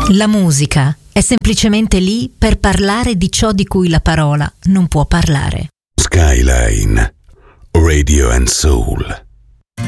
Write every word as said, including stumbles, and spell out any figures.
La musica è semplicemente lì per parlare di ciò di cui la parola non può parlare. Skyline Radio and Soul.